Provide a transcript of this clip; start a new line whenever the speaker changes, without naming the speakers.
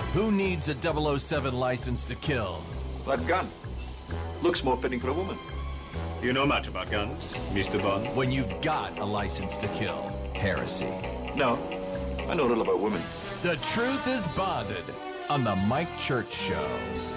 Who needs a 007 license to kill?
That gun looks more fitting for a woman.
You know much about guns, Mr. Bond?
When you've got a license to kill. Heresy.
No, I know a little about women.
The Truth is Bonded on The Mike Church Show.